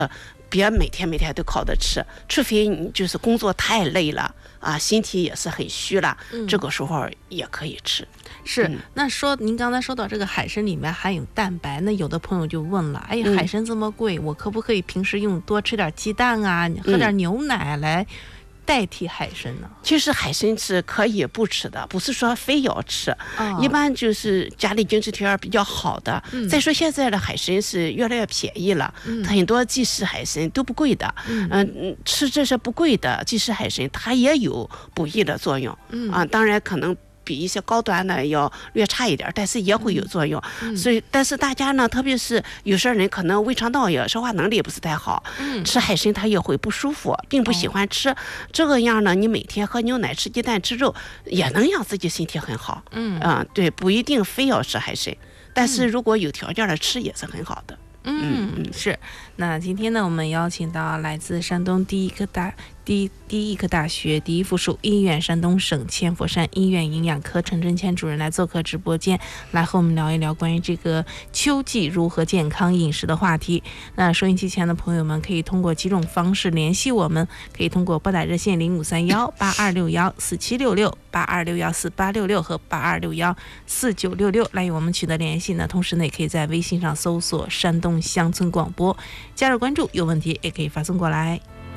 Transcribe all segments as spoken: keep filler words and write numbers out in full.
别每天每天都靠着吃，除非你就是工作太累了啊，身体也是很虚了，嗯、这个时候也可以吃。 是，嗯、那说您刚才说到这个海参里面含有蛋白，那有的朋友就问了，哎呀，海参这么贵，嗯、我可不可以平时用多吃点鸡蛋啊，喝点牛奶来代替海参呢？ 其实海参是可以不吃的，不是说非要吃，哦、一般就是家里经济条件比较好的。嗯、再说现在的海参是越来越便宜了，嗯、很多即食海参都不贵的。嗯、呃，吃这些不贵的即食海参，它也有补益的作用。嗯啊，当然可能比一些高端的要略差一点，但是也会有作用。嗯、所以，但是大家呢，特别是有些人可能胃肠道也消化能力也不是太好，嗯、吃海参他也会不舒服，并不喜欢吃。哦、这个样呢，你每天喝牛奶、吃鸡蛋、吃肉，也能让自己身体很好。嗯啊、呃，对，不一定非要吃海参，但是如果有条件的吃也是很好的。 嗯嗯，是。那今天呢，我们邀请到来自山东第一科大第一第一医科大学第一附属医院山东省千佛山医院营养科陈真谦主任来做客直播间，来和我们聊一聊关于这个秋季如何健康饮食的话题。那收音机前的朋友们可以通过几种方式联系我们，可以通过拨打热线零五三幺八二六幺四七六六、八二六幺四八六六和八二六幺四九六六来与我们取得联系呢。同时呢，也可以在微信上搜索山东乡村广播，加入关注，有问题也可以发送过来。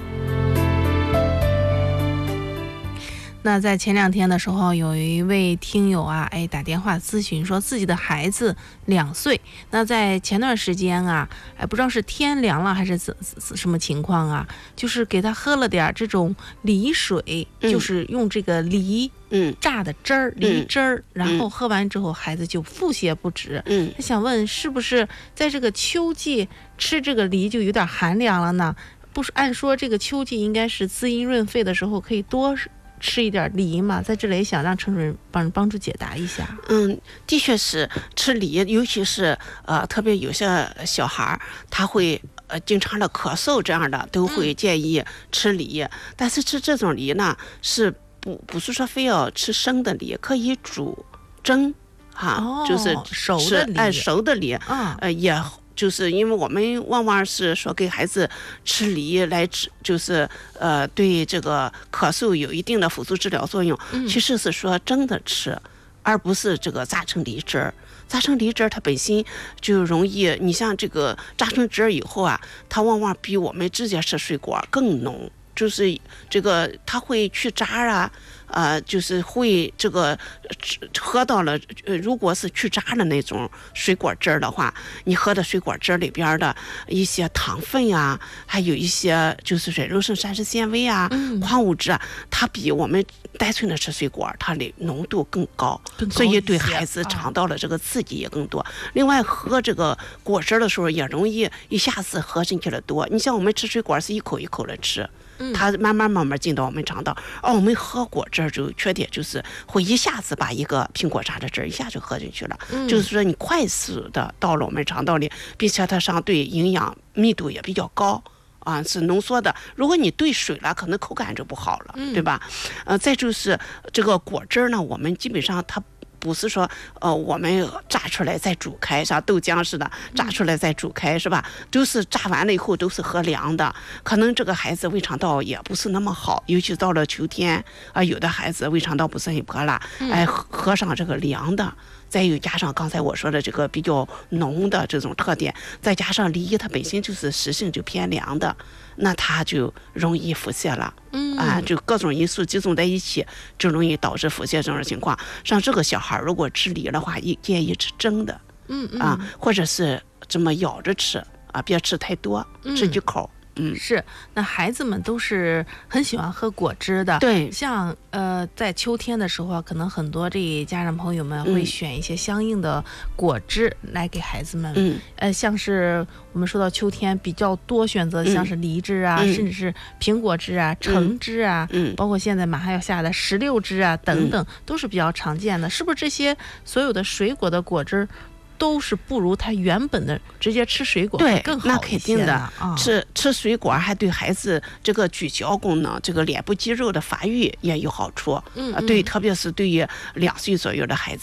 那在前两天的时候，有一位听友啊，哎，打电话咨询说自己的孩子两岁，那在前段时间啊，哎，不知道是天凉了还是怎什么情况啊，就是给他喝了点这种梨水，嗯、就是用这个梨嗯榨的汁儿，梨汁儿，嗯、然后喝完之后孩子就腹泻不止。嗯，他想问是不是在这个秋季吃这个梨就有点寒凉了呢？不是，按说这个秋季应该是滋阴润肺的时候，可以多吃一点梨嘛，在这里想让陈主任帮帮助解答一下。 嗯，的确是吃梨，尤其是呃，特别有些小孩他会呃经常的咳嗽这样的，都会建议吃梨。嗯、但是吃这种梨呢，是不不是说非要吃生的梨，可以煮蒸哈，哦、就是熟的梨， 哎，熟的梨，嗯、呃也。就是因为我们往往是说给孩子吃梨来治，就是呃对这个咳嗽有一定的辅助治疗作用。嗯、其实是说蒸的吃，而不是这个榨成梨汁儿。榨成梨汁儿它本身就容易，你像这个榨成汁儿以后啊，它往往比我们直接吃水果更浓。就是这个它会去渣啊，呃，就是会这个喝到了，呃，如果是去渣的那种水果汁儿的话，你喝的水果汁里边的一些糖分啊，还有一些就是水溶性膳食纤维啊、嗯、矿物质啊，它比我们单纯的吃水果它的浓度更高， 更高， 所以对孩子肠道的这个刺激也更多。啊、另外，喝这个果汁的时候也容易一下子喝进去了多。你像我们吃水果是一口一口的吃。它慢慢慢慢进到我们肠道，而我们喝果汁就缺点就是会一下子把一个苹果榨的汁一下就喝进去了，嗯、就是说你快速的到了我们肠道里，并且它相对营养密度也比较高啊，是浓缩的。如果你兑水了，可能口感就不好了，嗯、对吧？呃，再就是这个果汁呢，我们基本上它。不是说呃我们榨出来再煮开，像豆浆似的榨出来再煮开，是吧？都是榨完了以后都是喝凉的，可能这个孩子胃肠道也不是那么好，尤其到了秋天啊、呃，有的孩子胃肠道不是很泼辣，哎，喝上这个凉的。再有加上刚才我说的这个比较浓的这种特点，再加上梨它本身就是食性就偏凉的，那它就容易腹泻了。嗯啊，就各种因素集中在一起，就容易导致腹泻这种情况。像这个小孩如果吃梨的话，也建议吃蒸的，嗯啊，或者是这么咬着吃啊，别吃太多，吃几口。嗯， 是，那孩子们都是很喜欢喝果汁的。 对， 像呃，在秋天的时候，可能很多这家长朋友们会选一些相应的果汁来给孩子们。嗯，呃，像是我们说到秋天比较多选择，像是梨汁啊，嗯、甚至是苹果汁啊、橙汁啊，嗯，包括现在马上要下的石榴汁啊等等，嗯、都是比较常见的。是不是这些所有的水果的果汁？都是不如他原本的直接吃水果对更好一些。 那肯定的，啊、吃吃水果还对孩子这个咀嚼功能、这个脸部肌肉的发育也有好处。嗯，嗯对，特别是对于两岁左右的孩子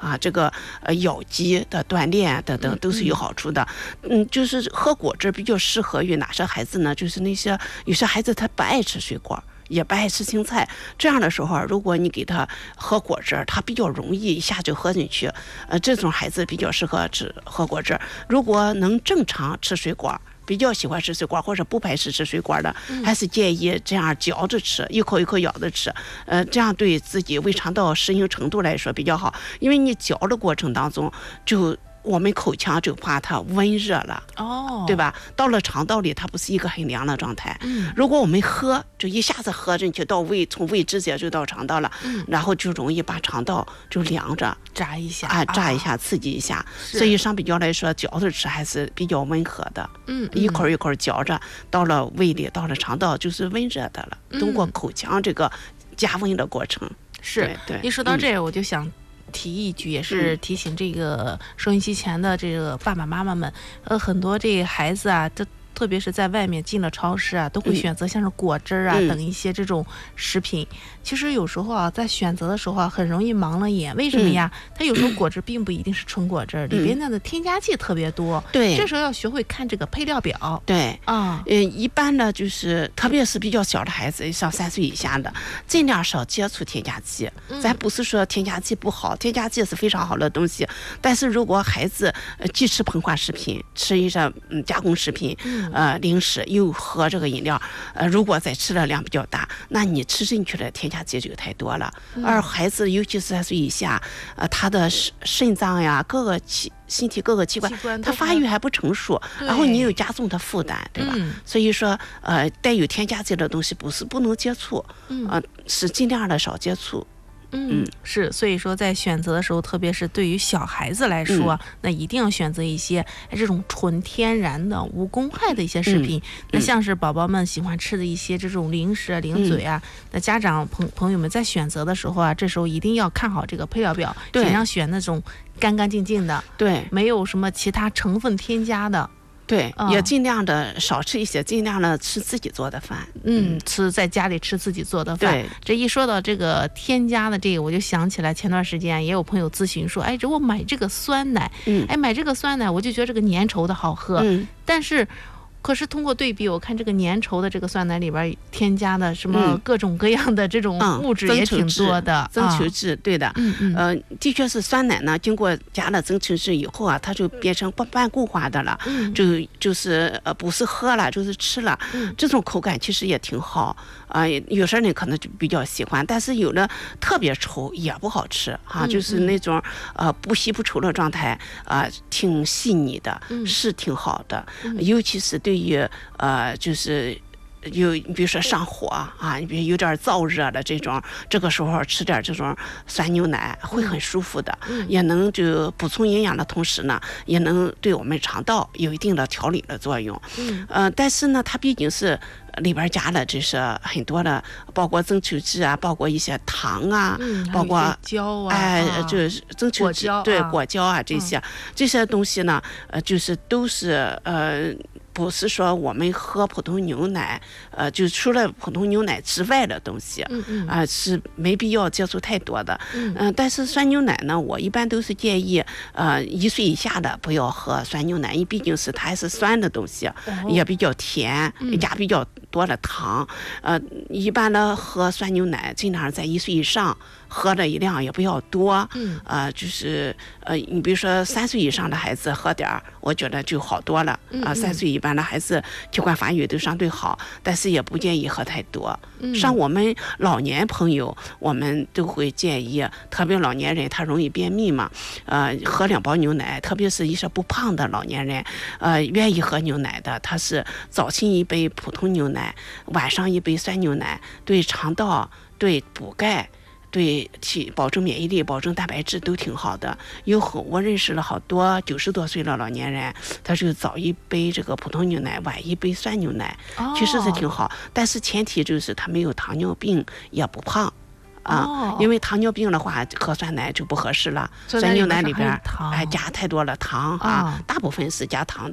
啊，这个呃咬肌的锻炼等等都是有好处的。嗯，就是喝果汁比较适合于哪些孩子呢？就是那些有些孩子他不爱吃水果，也不爱吃青菜，这样的时候，如果你给他喝果汁，他比较容易一下就喝进去。呃，这种孩子比较适合吃喝果汁。如果能正常吃水果，比较喜欢吃水果或者不排斥吃水果的，还是建议这样嚼着吃，一口一口咬着吃。呃，这样对自己胃肠道适应程度来说比较好，因为你嚼的过程当中就。我们口腔就怕它温热了， 哦， 对吧？到了肠道里，它不是一个很凉的状态。 嗯， 如果我们喝，就一下子喝进去到胃，从胃直接就到肠道了， 嗯， 然后就容易把肠道就凉着， 扎一下啊，扎一下，刺激一下。所以相比较来说，嚼着吃还是比较温和的。 嗯， 一口一口嚼着，到了胃里，到了肠道就是温热的了。 嗯、 通过口腔这个加温的过程， 是。 对， 一说到这个，我就想。提一句，也是提醒这个收音机前的这个爸爸妈妈们，呃，很多这个孩子啊，这特别是在外面进了超市啊，都会选择像是果汁啊、 嗯、 等一些这种食品。其实有时候啊，在选择的时候啊，很容易盲了眼。为什么呀？嗯、它有时候果汁并不一定是纯果汁，嗯、里边的添加剂特别多。 对， 这时候要学会看这个配料表。 对啊， 呃，一般呢，就是特别是比较小的孩子，像三岁以下的，尽量少接触添加剂。 嗯、 咱不是说添加剂不好，添加剂是非常好的东西。但是如果孩子呃既吃膨化食品，吃一些嗯加工食品， 嗯、 呃零食，又喝这个饮料，呃，如果再吃的量比较大，那你吃进去的添加剂就太多了。 嗯、 而孩子尤其是三岁以下，呃，他的肾脏呀，各个器身体各个器官，他发育还不成熟，然后你又加重他负担，对吧？ 嗯、 所以说，呃，带有添加剂的东西不是不能接触， 嗯、 呃，是尽量的少接触。 嗯，是，所以说在选择的时候，特别是对于小孩子来说， 嗯、 那一定要选择一些这种纯天然的、无公害的一些食品。 嗯、 那像是宝宝们喜欢吃的一些这种零食啊、零嘴啊， 嗯、 那家长朋朋友们在选择的时候啊，这时候一定要看好这个配料表，尽量选那种干干净净的， 对， 没有什么其他成分添加的。 对，也尽量的少吃一些，尽量的吃自己做的饭。 嗯，吃在家里吃自己做的饭。 对， 这一说到这个添加的这个，我就想起来前段时间也有朋友咨询说，哎，这我买这个酸奶， 嗯， 哎，买这个酸奶，我就觉得这个粘稠的好喝， 嗯， 但是。可是通过对比，我看这个粘稠的这个酸奶里边添加的什么各种各样的这种物质也挺多的， 增稠质，对的， 嗯嗯， 呃，的确是酸奶呢，经过加了增稠质以后啊，它就变成半半固化的了， 嗯， 就就是呃不是喝了就是吃了， 嗯， 这种口感其实也挺好啊、呃，有些人可能就比较喜欢，但是有的特别稠也不好吃哈、啊， 嗯、 就是那种呃不稀不稠的状态啊、呃，挺细腻的， 嗯、 是挺好的， 嗯、 尤其是对。对于呃，就是有比如说上火啊，你比如有点燥热的这种，这个时候吃点这种酸牛奶会很舒服的， 嗯、 也能就补充营养的同时呢，也能对我们肠道有一定的调理的作用。 嗯， 呃，但是呢，它毕竟是里边加了这是很多的，包括增稠质啊，包括一些糖啊， 嗯、 包括胶啊， 哎、呃，就是增稠质，对果胶啊这些、嗯、这些东西呢，呃，就是都是呃。不是说我们喝普通牛奶，呃，就除了普通牛奶之外的东西， 嗯嗯， 啊、呃，是没必要接触太多的， 嗯、 呃，但是酸牛奶呢，我一般都是建议，呃，一岁以下的不要喝酸牛奶，因为毕竟是它还是酸的东西， 哦、 也比较甜，加比较多的糖，呃，一般的喝酸牛奶，尽量在一岁以上。喝的量也不要多， 嗯， 呃，就是呃，你比如说三岁以上的孩子喝点儿，我觉得就好多了啊、 嗯呃。三岁一般的孩子器官发育都相对好，但是也不建议喝太多。 嗯， 像我们老年朋友，我们都会建议，特别老年人他容易便秘嘛，呃，喝两包牛奶，特别是一些不胖的老年人，呃，愿意喝牛奶的，他是早晨一杯普通牛奶，晚上一杯酸牛奶，对肠道、对补钙。对，提保证免疫力、保证蛋白质都挺好的。有很我认识了好多九十多岁的老年人，他就早一杯这个普通牛奶，晚一杯酸牛奶， 哦、 其实是挺好。但是前提就是他没有糖尿病，也不胖啊。 哦、 因为糖尿病的话，喝酸奶就不合适了。酸牛奶里边哎加太多了糖啊， 哦、 大部分是加糖的。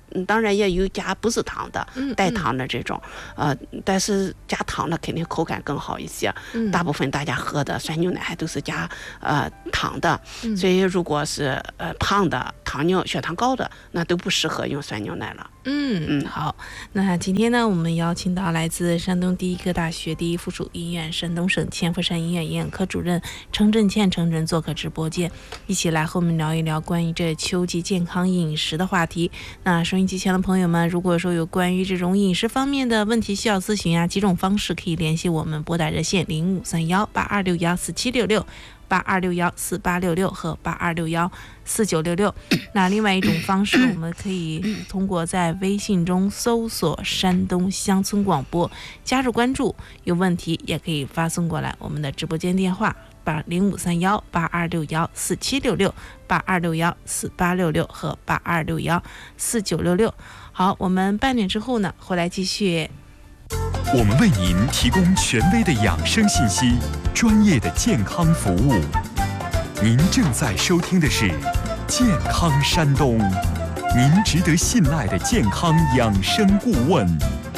嗯，当然也有加不是糖的，带糖的这种，呃，但是加糖的肯定口感更好一些。 嗯、 大部分大家喝的酸牛奶还都是加呃糖的，嗯、所以如果是呃胖的、糖尿、血糖高的，那都不适合用酸牛奶了。 嗯嗯，好，那今天呢，我们邀请到来自山东第一科大学第一附属医院、山东省千佛山医院营养科主任程振倩程主任做客直播间，一起来和我们聊一聊关于这秋季健康饮食的话题。那收音机前的朋友们，如果说有关于这种饮食方面的问题需要咨询啊，几种方式可以联系我们，拨打热线零五三幺八二六幺四七六六。八二六幺四八六六和八二六幺四九六六。那另外一种方式，我们可以通过在微信中搜索山东乡村广播，加入关注，有问题也可以发送过来。我们的直播间电话八零五三幺八二六幺四七六六、八二六幺四八六六和八二六幺四九六六。好，我们半点之后呢，回来继续。 我们为您提供权威的养生信息，专业的健康服务。您正在收听的是健康山东，您值得信赖的健康养生顾问。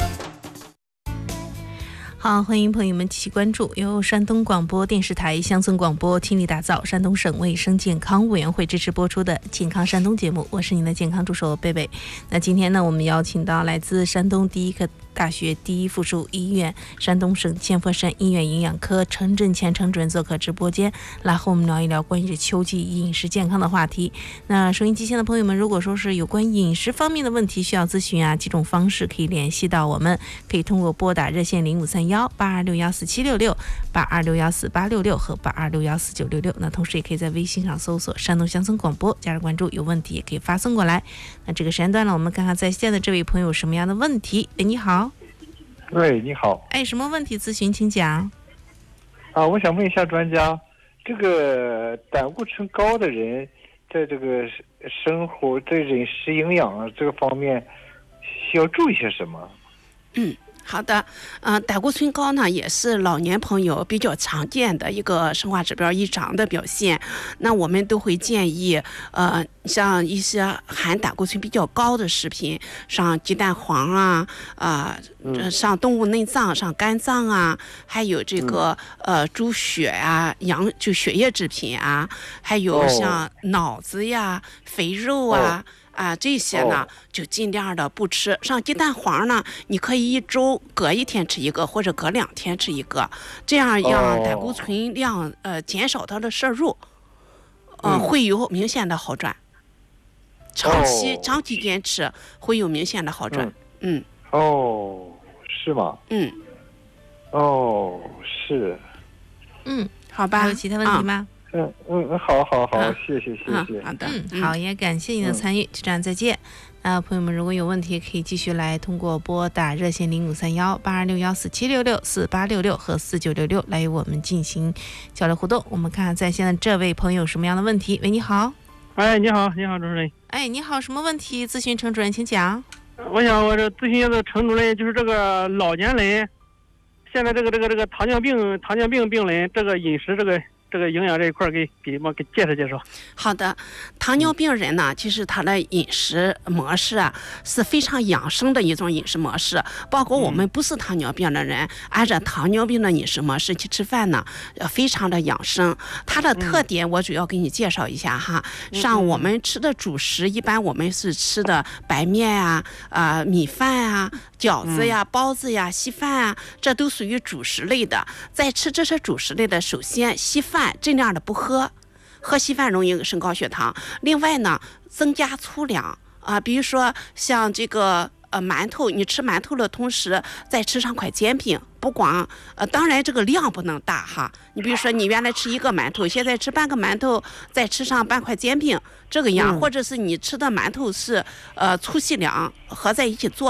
好，欢迎朋友们继续关注由山东广播电视台乡村广播倾力打造、山东省卫生健康委员会支持播出的健康山东节目，我是您的健康助手贝贝。那今天呢，我们邀请到来自山东第一科大学第一附属医院、山东省千佛山医院营养科程振倩程主任做客直播间，来和我们聊一聊关于秋季饮食健康的话题。那收音机前的朋友们，如果说是有关饮食方面的问题需要咨询啊，几种方式可以联系到我们，可以通过拨打热线零五三幺八二六幺四七六六、八二六幺四八六六和八二六幺四九六六。那同时也可以在微信上搜索山东乡村广播，加入关注，有问题也可以发送过来。那这个时间段呢，我们看看在线的这位朋友有什么样的问题。哎，你好。 喂，你好。 哎，什么问题咨询，请讲。 啊，我想问一下专家，这个胆固醇高的人，在这个生活、在饮食营养这个方面，需要注意些什么？ 嗯。好的，呃，胆固醇高呢，也是老年朋友比较常见的一个生化指标异常的表现。那我们都会建议，呃，像一些含胆固醇比较高的食品，像鸡蛋黄啊，啊、呃，像动物内脏，像肝脏啊，还有这个呃猪血啊、羊就血液制品啊，还有像脑子呀、肥肉啊。哦啊，这些呢就尽量的不吃。像鸡蛋黄呢，你可以一周隔一天吃一个，或者隔两天吃一个，这样让胆固醇量呃减少它的摄入，呃、嗯、会有明显的好转。长期、哦、长期坚持会有明显的好转。嗯。嗯哦，是吗？ 嗯。 哦，是。 嗯，好吧。还有其他问题吗？ 啊嗯嗯，好好好，啊、谢谢谢谢。 好的，嗯，好，也感谢您的参与，就这样，再见。那、呃、朋友们，如果有问题，可以继续来通过拨打热线零五三幺八二六幺四七六六、四八六六和四九六六来与我们进行交流互动。我们看看在线的这位朋友什么样的问题？喂，你好。 哎，你好，你好，主任。 哎，你好，什么问题？咨询程主任，请讲。 我想我这咨询一下程主任，就是这个老年人，现在这个这个这个糖尿病糖尿病病人，这个饮食这个。这个营养这一块给给我给介绍介绍。 好的，糖尿病人呢，其实他的饮食模式啊是非常养生的一种饮食模式，包括我们不是糖尿病的人，按照糖尿病的饮食模式去吃饭呢，非常的养生。它的特点我主要给你介绍一下哈，像我们吃的主食，一般我们是吃的白面啊、呃米饭啊、饺子呀、包子呀、稀饭啊，这都属于主食类的。在吃这些主食类的，首先稀饭尽量的不喝，喝稀饭容易升高血糖。另外呢，增加粗粮啊、呃，比如说像这个呃馒头，你吃馒头的同时再吃上块煎饼，不光呃，当然这个量不能大哈。你比如说你原来吃一个馒头，现在吃半个馒头，再吃上半块煎饼，这个样，嗯、或者是你吃的馒头是呃粗细粮合在一起做的。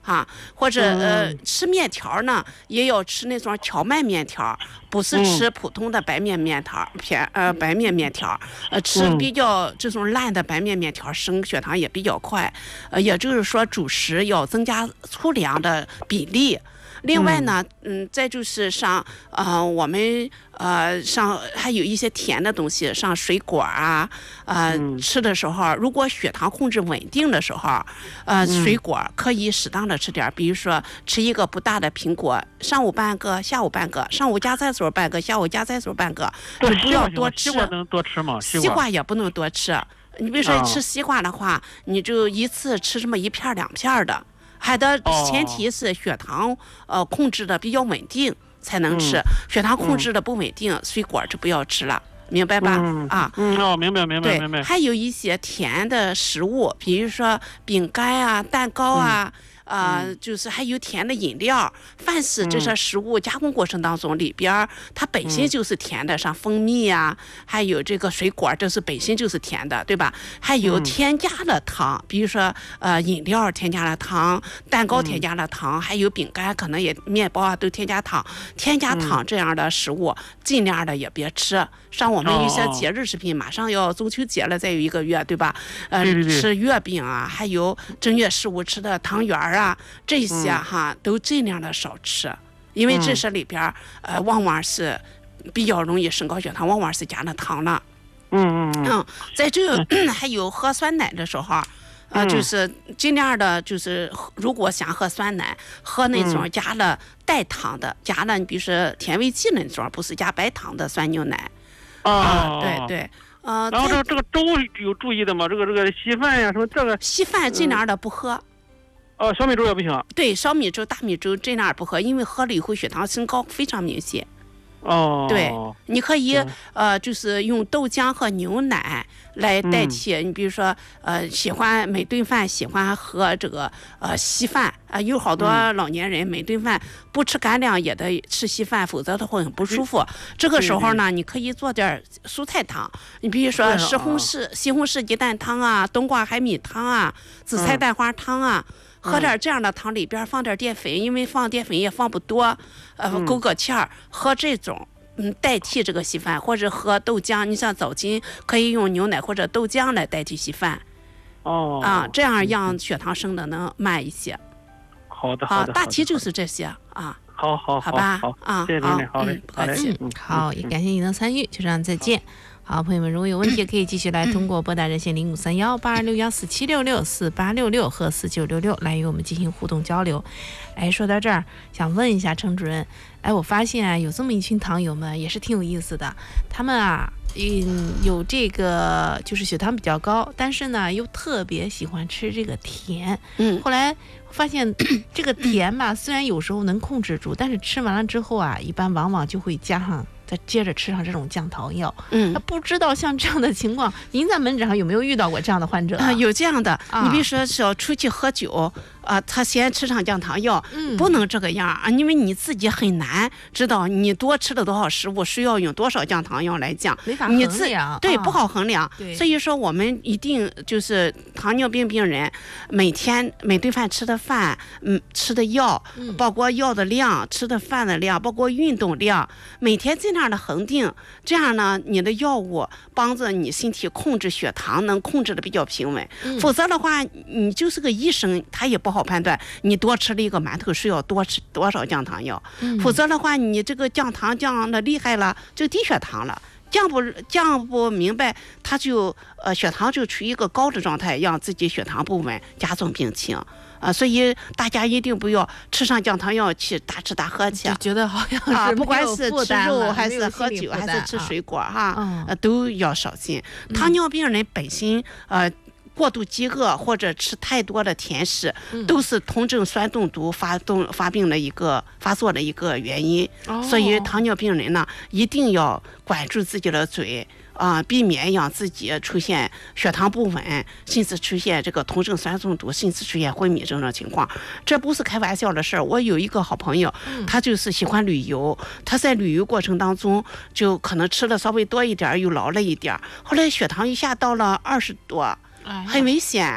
哈，或者呃吃面条呢，也要吃那种荞麦面条，不是吃普通的白面面条，偏呃白面面条，呃吃比较这种烂的白面面条，升血糖也比较快。呃，也就是说主食要增加粗粮的比例。另外呢，嗯，再就是像呃我们呃像还有一些甜的东西，像水果啊，呃、嗯、吃的时候，如果血糖控制稳定的时候，呃，水果可以适当的吃点，比如说吃一个不大的苹果，上午半个，下午半个，上午加菜时候半个，下午加菜时候半个，就不要多吃。 西瓜能多吃吗？ 西瓜也不能多吃。你比如说吃西瓜的话，你就一次吃这么一片两片的。还得前提是血糖呃控制的比较稳定才能吃，嗯、血糖控制的不稳定，嗯、水果就不要吃了，明白吧？ 嗯、 啊， 嗯哦，明白明白明白。 还有一些甜的食物，比如说饼干啊、蛋糕啊。嗯呃、嗯，就是还有甜的饮料，凡是这些食物加工过程当中里边，它本身就是甜的，像蜂蜜啊，还有这个水果，这是本身就是甜的，对吧？还有添加了糖，比如说呃饮料添加了糖，蛋糕添加了糖，还有饼干可能也面包啊都添加糖，添加糖这样的食物尽量的也别吃。像我们一些节日食品，马上要中秋节了，再有一个月，对吧？呃，吃月饼啊，还有正月十五吃的汤圆啊，这些哈都尽量的少吃，因为这些里边呃往往是比较容易升高血糖，往往是加了糖了。 嗯嗯嗯，在这个还有喝酸奶的时候。呃，就是尽量的，就是如果想喝酸奶，喝那种加了代糖的，加了你比如说甜味剂那种，不是加白糖的酸牛奶。 啊， 对对，呃， 然后这个这个粥有注意的吗？这个这个稀饭呀，什么这个稀饭尽量的不喝。 哦、呃，小米粥也不行。 对，小米粥、大米粥尽量不喝，因为喝了以后血糖升高非常明显。 哦， 对，你可以呃，就是用豆浆和牛奶来代替。嗯、你比如说呃，喜欢每顿饭喜欢喝这个呃稀饭啊、呃，有好多老年人每顿饭不吃干粮也得吃稀饭，否则他会很不舒服。嗯、这个时候呢，你可以做点蔬菜汤，你比如说西红柿、西红柿鸡蛋汤啊，冬瓜海米汤啊，紫菜蛋花汤啊。嗯喝点这样的汤，里边放点淀粉，因为放淀粉也放不多，呃，勾个芡儿，喝这种，嗯，代替这个稀饭，或者喝豆浆。你像早金可以用牛奶或者豆浆来代替稀饭。 哦。 啊，这样让血糖升的能慢一些。 好的，好的。 大体就是这些啊。 好好好吧， 好啊， 谢谢您，好嘞， 不客气。 嗯，好，也感谢您的参与，就这样，再见。好，朋友们，如果有问题可以继续来通过拨打热线零五三幺八二六幺四七六六四八六六和四九六六来与我们进行互动交流。哎，说到这儿，想问一下程主任，哎，我发现啊，有这么一群糖友们也是挺有意思的，他们啊，嗯，有这个就是血糖比较高，但是呢又特别喜欢吃这个甜。 嗯， 后来发现这个甜吧，虽然有时候能控制住，但是吃完了之后啊，一般往往就会加上。再接着吃上这种降糖药， 嗯， 不知道像这样的情况，您在门诊上有没有遇到过这样的患者啊？ 呃、有这样的，啊、你比如说是要出去喝酒，啊、呃，他先吃上降糖药， 嗯， 不能这个样啊，因为你自己很难知道你多吃了多少食物需要用多少降糖药来降， 没法衡量， 对、 啊， 不好衡量。所以说我们一定就是糖尿病病人每天每顿饭吃的饭，嗯，吃的药， 嗯、 包括药的量，吃的饭的量，包括运动量，每天尽量的恒定。这样呢，你的药物帮着你身体控制血糖，能控制的比较平稳。 嗯、 否则的话，你就是个医生，他也不好判断你多吃了一个馒头需要多吃多少降糖药。 嗯、 否则的话，你这个降糖降的厉害了，就低血糖了。降不降不明白，他就呃血糖就处于一个高的状态，让自己血糖不稳，加重病情。啊，所以大家一定不要吃上降糖药去大吃大喝去， 就觉得好像是啊，不管是吃肉还是喝酒还是吃水果哈， 啊、 呃，都要小心。糖尿病人本身呃过度饥饿或者吃太多的甜食， 嗯、 都是酮症酸中毒发动发病的一个发作的一个原因。 哦、 所以糖尿病人呢，一定要管住自己的嘴。啊、呃，避免让自己出现血糖不稳，甚至出现这个酮症酸中毒，甚至出现昏迷症的情况，这不是开玩笑的事儿。我有一个好朋友，他就是喜欢旅游，他在旅游过程当中就可能吃的稍微多一点，又劳了一点，后来血糖一下到了二十多，很危险。 哦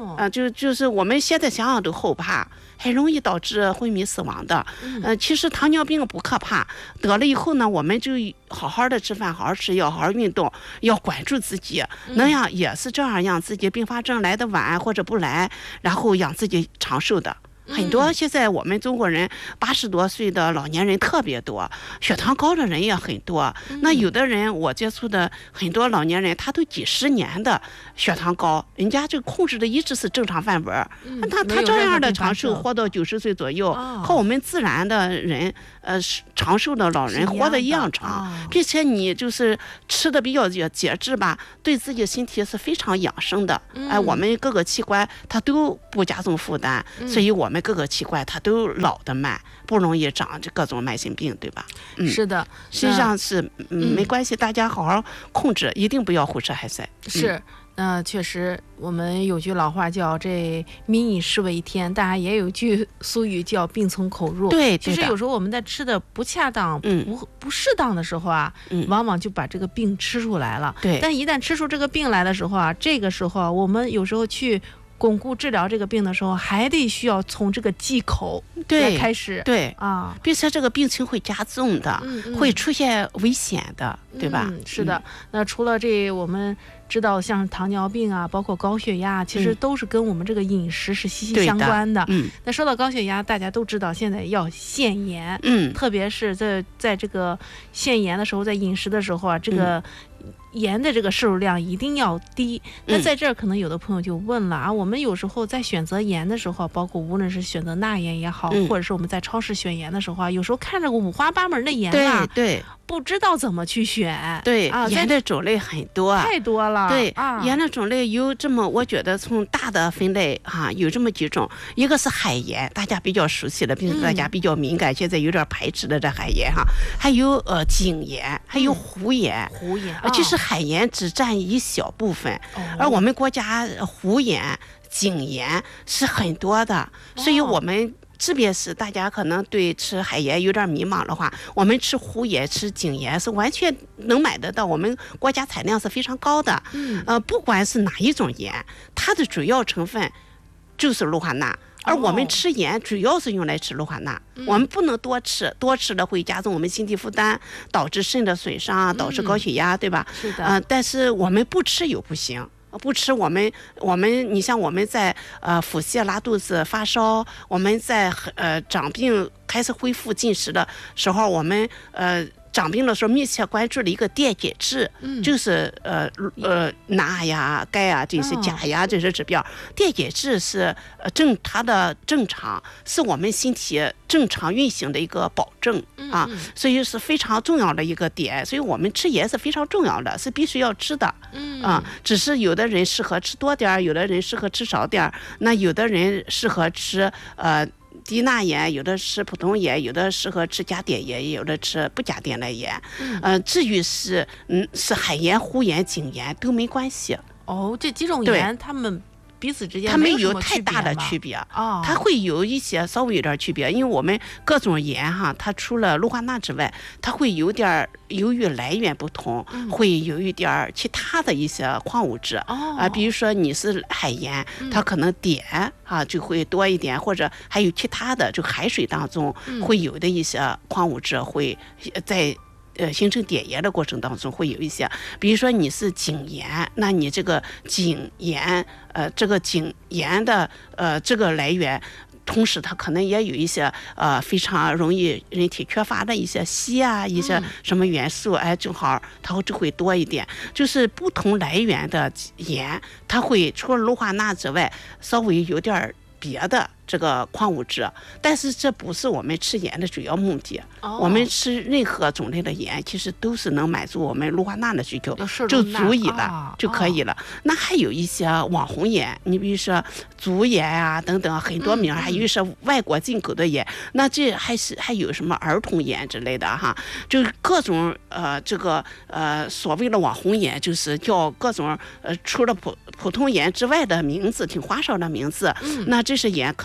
哦， 呃，就就是我们现在想想都后怕，很容易导致昏迷死亡的。 嗯呃，其实糖尿病不可怕，得了以后呢，我们就好好的吃饭，好好吃药，好好运动，要管住自己，那样也是这样让自己并发症来的晚或者不来，然后让自己长寿的。很多现在我们中国人八十多岁的老年人特别多，血糖高的人也很多。那有的人我接触的很多老年人，他都几十年的血糖高，人家就控制的一直是正常范围， 嗯他他这样的长寿活到九十岁左右， 哦和我们自然的人呃长寿的老人活得一样长， 哦并且你就是吃的比较节节制吧，对自己身体是非常养生的。 嗯哎，我们各个器官它都不加重负担，所以我们各个器官它都老得慢，不容易长这各种慢性病，对吧？嗯， 是的， 实际上是嗯嗯没关系，大家好好控制，一定不要胡吃海塞。 是。那、呃、确实，我们有句老话叫“这民以食为天”，当然也有句俗语叫“病从口入”。 对， 其实有时候我们在吃的不恰当、 嗯、 不不适当的时候啊， 嗯、 往往就把这个病吃出来了。 对， 但一旦吃出这个病来的时候啊，这个时候啊，我们有时候去巩固治疗这个病的时候，还得需要从这个忌口来开始。 对啊， 并且这个病情会加重的， 嗯嗯、 会出现危险的，对吧？ 嗯、是的、嗯。那除了这，我们知道像糖尿病啊，包括高血压，其实都是跟我们这个饮食是息息相关的。 嗯。 那说到高血压，大家都知道现在要限盐。 嗯。 特别是在在这个限盐的时候，在饮食的时候啊，这个。嗯盐的这个摄入量一定要低。那在这儿可能有的朋友就问了啊，我们有时候在选择盐的时候，包括无论是选择钠盐也好， 嗯、 或者是我们在超市选盐的时候啊，有时候看着五花八门的盐啊，对对， 不知道怎么去选。 对啊， 盐的种类很多， 太多了。 对， 啊、 盐的种类有这么，我觉得从大的分类哈、啊，有这么几种，一个是海盐，大家比较熟悉的，并且大家比较敏感，嗯、现在有点排斥的这海盐哈，还有呃井盐，还有湖盐。 嗯、湖盐， 呃，其实海盐只占一小部分， 哦、 而我们国家湖盐、井盐是很多的，哦、所以我们。即便是大家可能对吃海盐有点迷茫的话，我们吃湖盐、吃井盐是完全能买得到，我们国家产量是非常高的。 嗯， 呃，不管是哪一种盐，它的主要成分就是氯化钠。而我们吃盐主要是用来吃氯化钠， 嗯、 我们不能多吃，多吃了会加重我们心肌负担，导致肾的损伤，导致高血压， 嗯、 对吧？ 是的。 呃，但是我们不吃又不行。不吃我们我们你像我们在呃腹泻拉肚子发烧，我们在呃长病开始恢复进食的时候，我们呃长病的时候密切关注了一个电解质， 嗯、 就是呃呃钠呀、钙呀这些钾呀这些指标，哦、电解质是呃正它的正常是我们身体正常运行的一个保证啊， 嗯、 所以是非常重要的一个点，所以我们吃盐是非常重要的，是必须要吃的。 嗯啊，只是有的人适合吃多点儿，有的人适合吃少点儿。那有的人适合吃呃低钠盐，有的吃普通盐，有的适合吃加碘盐，有的吃不加碘的盐。 嗯， 呃，至于是嗯是海盐、湖盐、井盐都没关系。 哦，这几种盐它们彼此之间它没有有太大的区别， 哦， 它会有一些稍微有点区别，因为我们各种盐哈，它除了氯化钠之外，它会有点由于来源不同， 嗯、 会有一点其他的一些矿物质， 哦， 啊，比如说你是海盐，它可能碘啊就会多一点，或者还有其他的，就海水当中会有的一些矿物质会在。呃，形成碘盐的过程当中会有一些，比如说你是井盐，那你这个井盐，呃，这个井盐的呃这个来源，同时它可能也有一些呃非常容易人体缺乏的一些硒啊，一些什么元素，哎，正好它会就会多一点。就是不同来源的盐，它会除了氯化钠之外，稍微有点别的这个矿物质，但是这不是我们吃盐的主要目的。 哦、 我们吃任何种类的盐，其实都是能满足我们氯化钠的需求，就足以了， 哦、 就可以了。哦、那还有一些网红盐，你比如说足盐啊等等，很多名，嗯、还有一些外国进口的盐。嗯、那这还是还有什么儿童盐之类的哈，就是各种呃这个呃所谓的网红盐，就是叫各种呃除了普普通盐之外的名字，挺花哨的名字。 嗯、 那这些盐可能。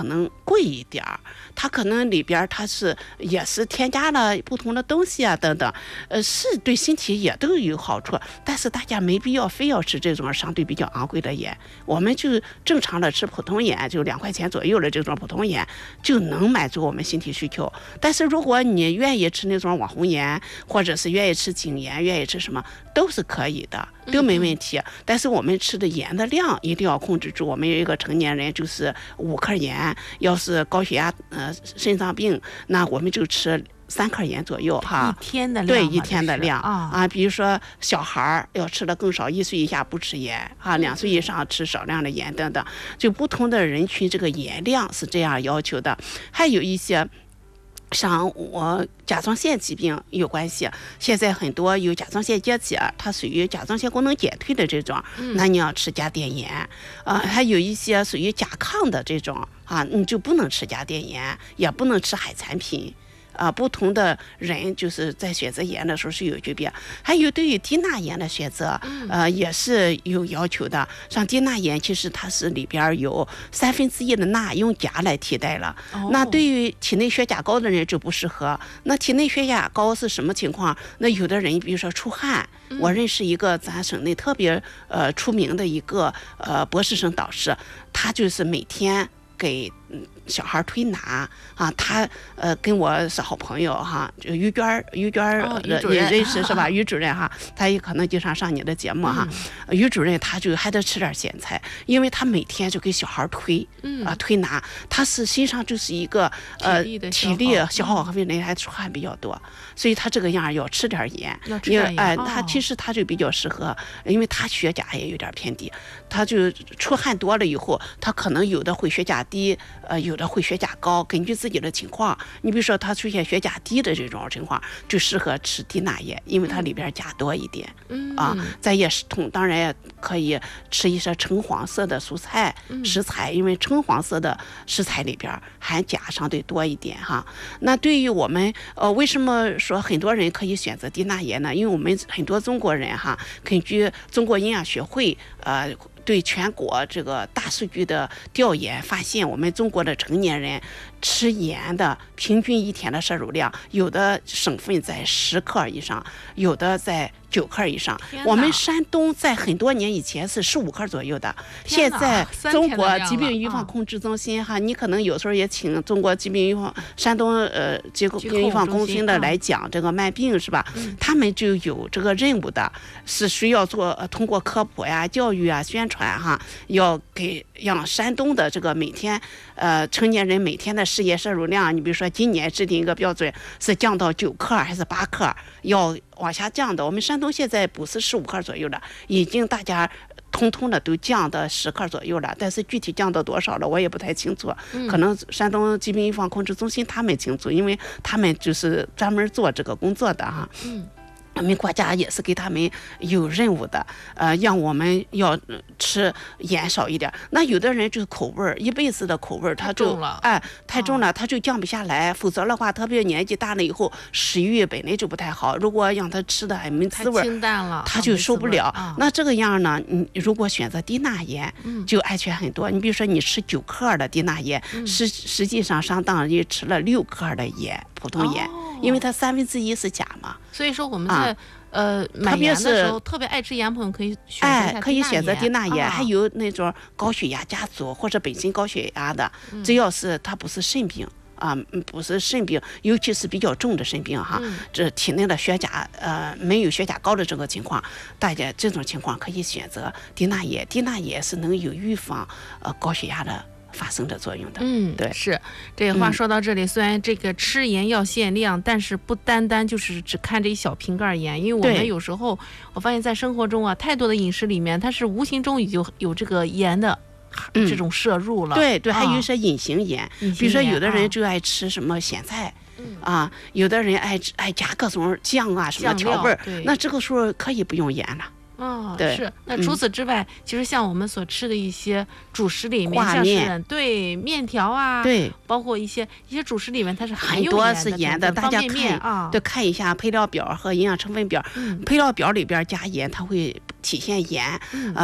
能贵一点儿，它可能里边它是也是添加了不同的东西啊等等，呃，是对身体也都有好处，但是大家没必要非要吃这种相对比较昂贵的盐，我们就正常的吃普通盐，就两块钱左右的这种普通盐就能满足我们身体需求。但是如果你愿意吃那种网红盐，或者是愿意吃精盐，愿意吃什么都是可以的，都没问题。但是我们吃的盐的量一定要控制住，我们有一个成年人就是五克盐，要是高血压呃肾脏病，那我们就吃三克盐左右哈， 一天的量， 对，一天的量啊啊。比如说小孩儿要吃的更少，一岁以下不吃盐啊，两岁以上吃少量的盐等等，就不同的人群这个盐量是这样要求的。还有一些像我甲状腺疾病有关系，现在很多有甲状腺结节，它属于甲状腺功能减退的这种， 嗯、 那你要吃加碘盐啊、呃。还有一些属于甲亢的这种啊，你就不能吃加碘盐，也不能吃海产品。啊，不同的人就是在选择盐的时候是有区别，还有对于低钠盐的选择，呃，也是有要求的。像低钠盐，其实它是里边有三分之一的钠用钾来替代了。 哦、 那对于体内血钾高的人就不适合。那体内血钾高是什么情况？那有的人比如说出汗，嗯、我认识一个咱省内特别呃出名的一个呃博士生导师，他就是每天给小孩推拿啊，他呃跟我是好朋友哈，就于娟于娟哦、 也认识是吧？于主任哈，他也可能经常上你的节目哈。嗯、于主任他就还得吃点咸菜，因为他每天就给小孩推，嗯、啊推拿，他是身上就是一个呃体力消耗和人还出汗比较多，所以他这个样要吃点盐， 因为哎、呃，他其实他就比较适合，因为他血钾也有点偏低，他就出汗多了以后，他可能有的会血钾低，呃有的会血钾高，根据自己的情况，你比如说他出现血钾低的这种情况，就适合吃低钠盐，因为它里边钾多一点， 嗯啊，再也是同当然也可以吃一些橙黄色的蔬菜、 嗯、 食材，因为橙黄色的食材里边含钾相对多一点哈。那对于我们呃为什么说很多人可以选择低钠盐呢？因为我们很多中国人哈，根据中国营养学会呃。对全国这个大数据的调研发现，我们中国的成年人吃盐的平均一天的摄入量，有的省份在十克以上，有的在九克以上。我们山东在很多年以前是十五克左右的，现在中国疾病预防控制中心哈，你可能有时候也请中国疾病预防山东呃疾病预防中心的来讲这个慢病是吧？嗯、他们就有这个任务的，是需要做、呃、通过科普呀、教育啊、宣传哈，要给让山东的这个每天呃成年人每天的食盐摄入量，你比如说今年制定一个标准是降到九克还是八克，要往下降的。我们山东现在不是十五克左右了，已经大家通通的都降到十克左右了，但是具体降到多少了我也不太清楚， 嗯、 可能山东疾病预防控制中心他们清楚，因为他们就是专门做这个工作的哈。 嗯， 我们国家也是给他们有任务的，呃，让我们要吃盐少一点。那有的人就是口味儿，一辈子的口味儿，他就哎太重了，他就降不下来。否则的话，特别年纪大了以后，食欲本来就不太好。如果让他吃的还没滋味， 清淡了， 他就受不了。 啊、 那这个样呢，你如果选择低钠盐，就安全很多。嗯、你比如说，你吃九克的低钠盐， 嗯、 实实际上相当于吃了六克的盐，普通盐， 哦、 因为它三分之一是钾嘛。 所以说我们在、啊。呃，买盐的时候特别爱吃盐朋友可以选择哎，可以选择低钠盐， 啊、 还有那种高血压家族或者本身高血压的，嗯、只要是它不是肾病啊，不是肾病，尤其是比较重的肾病哈，嗯、这体内的血钾呃没有血钾高的这个情况，大家这种情况可以选择低钠盐，低钠盐是能有预防呃高血压的发生的作用的。 嗯， 对， 是这个话说到这里，嗯、虽然这个吃盐要限量，但是不单单就是只看这一小瓶盖盐，因为我们有时候我发现在生活中啊，太多的饮食里面，它是无形中已经有这个盐的这种摄入了。 嗯、对对，还有一些隐形盐， 啊、 比如说有的人就爱吃什么咸菜。啊, 啊，有的人爱爱加各种酱啊，什么调味儿，那这个时候可以不用盐了。 哦， 对， 是。那除此之外，嗯、其实像我们所吃的一些主食里面，像是对面条啊， 对， 包括一些一些主食里面，它是很多是盐的。大家看啊， 都看一下配料表和营养成分表。 嗯、 配料表里边加盐，它会体现盐。 嗯、 呃，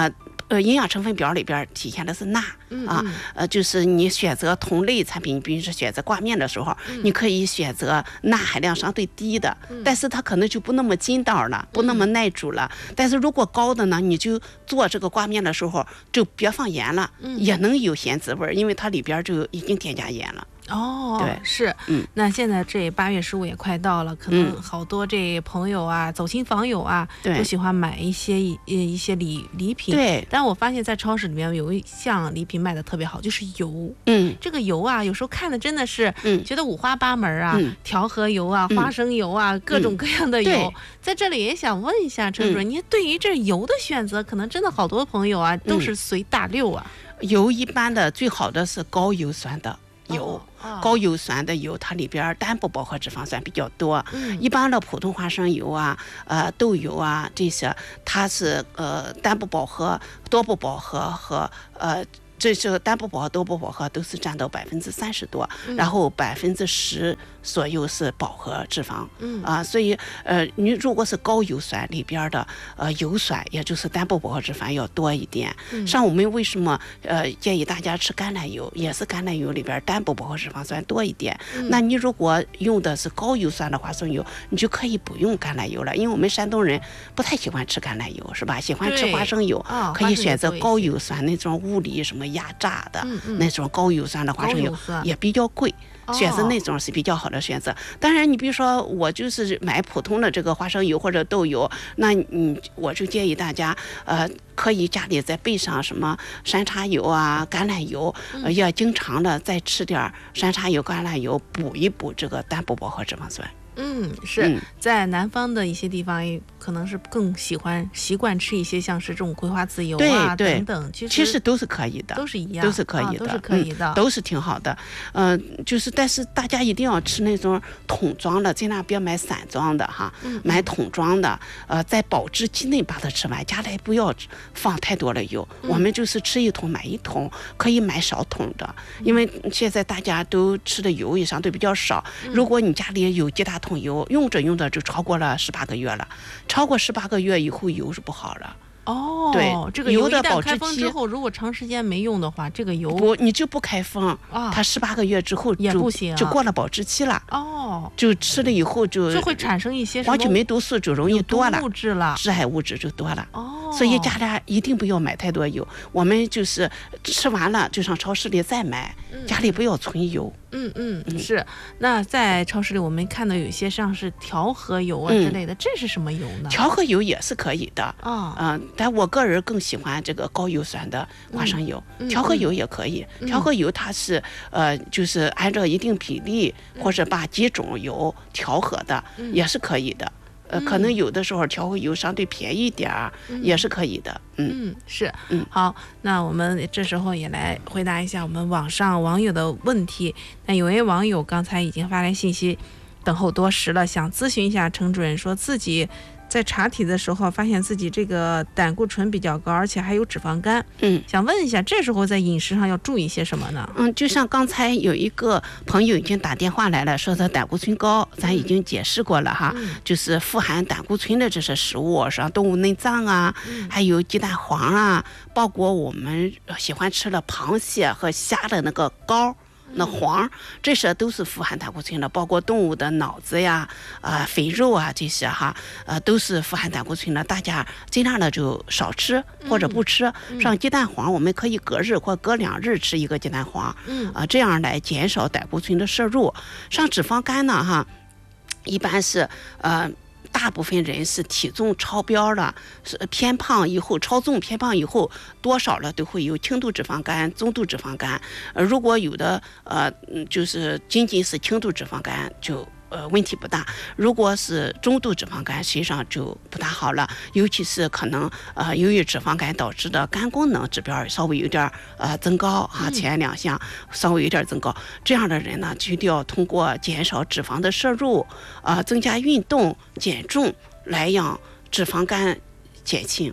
呃，营养成分表里边体现的是钠、 嗯、 啊，呃，就是你选择同类产品，比如说选择挂面的时候， 嗯、 你可以选择钠含量相对低的， 嗯、 但是它可能就不那么筋道了，不那么耐煮了。嗯、但是如果高的呢，你就做这个挂面的时候就别放盐了， 嗯、 也能有咸滋味，因为它里边就已经添加盐了。 哦， 对， 是， 嗯， 那现在这八月十五也快到了，可能好多这朋友啊、嗯、走亲访友啊， 对， 都喜欢买一些一一些礼礼品。 对， 但我发现，在超市里面有一项礼品卖的特别好，就是油。 嗯， 这个油啊，有时候看的真的是， 嗯， 觉得五花八门啊， 嗯、 调和油啊、花生油啊， 嗯、 各种各样的油。 嗯、 在这里也想问一下陈主任， 嗯、 您对于这油的选择，可能真的好多朋友啊，都是随大溜啊。 嗯、油一般的最好的是高油酸的。油、 哦、 高油酸的油，它里边单不饱和脂肪酸比较多。 嗯、 一般的普通花生油啊、呃豆油啊这些，它是呃单不饱和、多不饱和和呃。这是单不饱和、多不饱和都是占到百分之三十多， 嗯、 然后百分之十左右是饱和脂肪。 嗯啊，所以呃，你如果是高油酸里边的呃油酸，也就是单不饱和脂肪要多一点。 嗯、 像我们为什么呃建议大家吃橄榄油，也是橄榄油里边单不饱和脂肪酸多一点。 嗯、 那你如果用的是高油酸的花生油，你就可以不用橄榄油了，因为我们山东人不太喜欢吃橄榄油，是吧？喜欢吃花生油， 哦、 可以选择高油酸那种物理什么压榨的、 嗯嗯、 那种高油酸的花生油，也比较贵。选择那种是比较好的选择。哦、当然，你比如说我就是买普通的这个花生油或者豆油，那你我就建议大家，呃，可以家里再备上什么山茶油啊、橄榄油，呃，要经常的再吃点山茶油、橄榄油，补一补这个单不饱和脂肪酸。 嗯，是、嗯、在南方的一些地方，可能是更喜欢习惯吃一些像是这种葵花籽油啊等等，其实其实都是可以的， 都是一样， 都是可以的， 啊、都是可以的、 嗯，都是挺好的。嗯、呃，就是但是大家一定要吃那种桶装的，尽量别买散装的哈， 嗯、 买桶装的。呃，在保质期内把它吃完，家里不要放太多的油。 嗯、 我们就是吃一桶买一桶，可以买少桶的，因为现在大家都吃的油也相对比较少。 嗯、 如果你家里有几大桶油，用着用着就超过了十八个月了，超过十八个月以后油是不好了。 哦， 对， 这个油的保质期开封之后，如果长时间没用的话，这个油不你就不开封啊， 它十八个月之后也不行， 就过了保质期了。 哦， 就吃了以后就就会产生一些黄曲霉毒素就容易多了， 物质了， 致癌物质就多了。 哦， 所以家里一定不要买太多油，我们就是吃完了就上超市里再买， 嗯、 家里不要存油。 嗯嗯嗯，是。那在超市里我们看到有些像是调和油啊之类的，嗯、这是什么油呢？ 调和油也是可以的啊，嗯、 哦呃，但我个人更喜欢这个高油酸的花生油， 嗯、 调和油也可以。 嗯、 调和油它是呃，就是按照一定比例、嗯、或者把几种油调和的， 嗯、 也是可以的。呃，可能有的时候调和油相对便宜一点儿， 嗯、 也是可以的。嗯嗯，是。 嗯， 好，那我们这时候也来回答一下我们网上网友的问题。那有位网友刚才已经发来信息，等候多时了，想咨询一下程主任，说自己在查体的时候发现自己这个胆固醇比较高，而且还有脂肪肝。 嗯， 想问一下，这时候在饮食上要注意些什么呢？ 嗯，就像刚才有一个朋友已经打电话来了，说他胆固醇高，咱已经解释过了哈， 嗯、 就是富含胆固醇的这些食物，像动物内脏啊， 嗯、 还有鸡蛋黄啊，包括我们喜欢吃的螃蟹和虾的那个膏。那黄，这些都是富含胆固醇的，包括动物的脑子呀、啊、呃、肥肉啊这些哈，呃，都是富含胆固醇的。大家尽量的就少吃或者不吃。 嗯、 像鸡蛋黄，我们可以隔日或隔两日吃一个鸡蛋黄， 嗯啊、呃，这样来减少胆固醇的摄入。像脂肪肝呢，哈，一般是呃。大部分人是体重超标了，是偏胖以后，超重偏胖以后，多少了都会有轻度脂肪肝、中度脂肪肝。呃，如果有的呃，就是仅仅是轻度脂肪肝就。呃，问题不大。如果是中度脂肪肝，实际上就不大好了，尤其是可能呃，由于脂肪肝导致的肝功能指标稍微有点呃增高哈、啊，前两项稍微有点增高，这样的人呢，就一定要通过减少脂肪的摄入，啊、呃，增加运动、减重，来让脂肪肝减轻。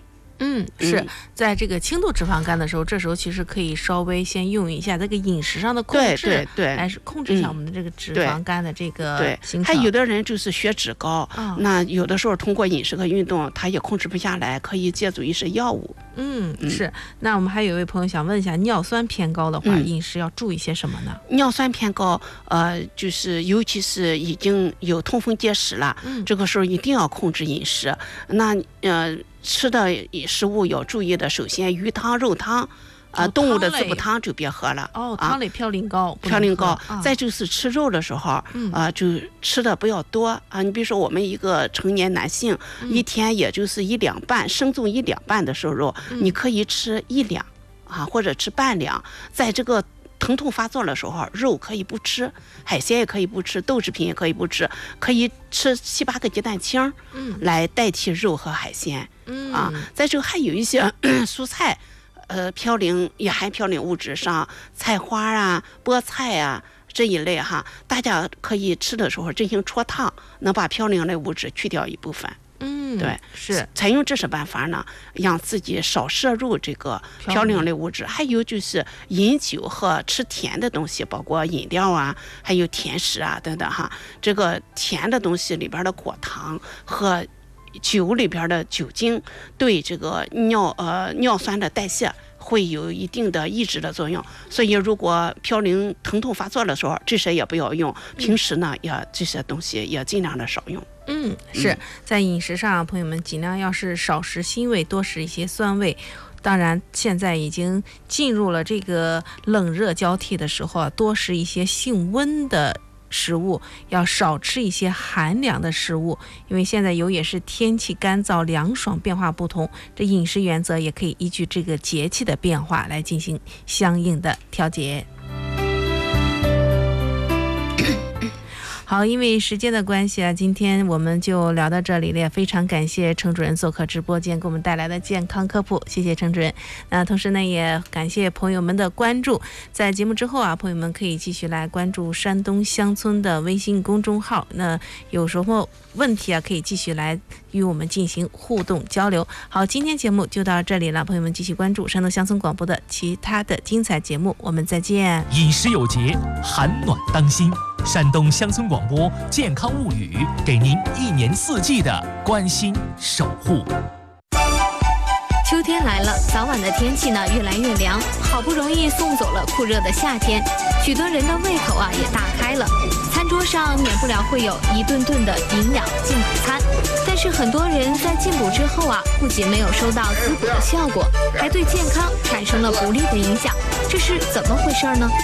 嗯，是在这个轻度脂肪肝的时候，这时候其实可以稍微先用一下这个饮食上的控制， 对对对， 来控制一下我们的这个脂肪肝的这个形成。 还有的人就是血脂高，哦、那有的时候通过饮食和运动，他也控制不下来，可以借助一些药物。 嗯，嗯是。那我们还有一位朋友想问一下，尿酸偏高的话，嗯、饮食要注意些什么呢？ 尿酸偏高，呃，就是尤其是已经有痛风结石了，嗯、这个时候一定要控制饮食。那呃。吃的食物要注意的，首先鱼汤、肉汤，呃，动物的滋补汤就别喝了。 哦，汤类嘌呤高， 嘌呤高。再就是吃肉的时候，啊、呃，就吃的不要多啊。你比如说，我们一个成年男性，嗯、一天也就是一两半，生重一两半的瘦肉，嗯、你可以吃一两啊，或者吃半两，在这个疼痛发作的时候，肉可以不吃，海鲜也可以不吃，豆制品也可以不吃，可以吃七八个鸡蛋清，嗯，来代替肉和海鲜，嗯啊。再就还有一些蔬菜，呃，嘌呤也含嘌呤物质，像菜花啊、菠菜啊这一类哈，大家可以吃的时候进行焯烫，能把嘌呤类物质去掉一部分。 嗯， 对， 是采用这些办法呢，让自己少摄入这个嘌呤类物质。还有就是饮酒和吃甜的东西，包括饮料啊，还有甜食啊等等哈。这个甜的东西里边的果糖和酒里边的酒精，对这个尿呃尿酸的代谢会有一定的抑制的作用。所以如果嘌呤疼痛发作的时候，这些也不要用。平时呢，也这些东西也尽量的少用。 嗯，是在饮食上，朋友们尽量要是少食辛味，多食一些酸味。当然，现在已经进入了这个冷热交替的时候啊，多食一些性温的食物，要少吃一些寒凉的食物，因为现在有也是天气干燥凉爽变化不同，这饮食原则也可以依据这个节气的变化来进行相应的调节。好，因为时间的关系啊，今天我们就聊到这里了，也非常感谢程主任做客直播间给我们带来的健康科普，谢谢程主任。那同时呢，也感谢朋友们的关注。在节目之后啊，朋友们可以继续来关注山东乡村的微信公众号，那有什么问题啊，可以继续来与我们进行互动交流。好，今天节目就到这里了，朋友们继续关注山东乡村广播的其他的精彩节目，我们再见。 饮食有节，寒暖当心。山东乡村广播健康物语，给您一年四季的关心守护。 秋天来了，早晚的天气呢越来越凉，好不容易送走了酷热的夏天，许多人的胃口啊也大开了，餐桌上免不了会有一顿顿的营养进补餐。但是很多人在进补之后啊，不仅没有收到滋补的效果，还对健康产生了不利的影响，这是怎么回事呢？